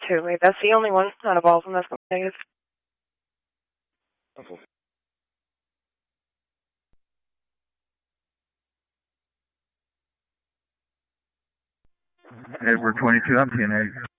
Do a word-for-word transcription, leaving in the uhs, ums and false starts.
too late. That's the only one out of all of them that's negative. Okay. Edward twenty-two, I'm T N A.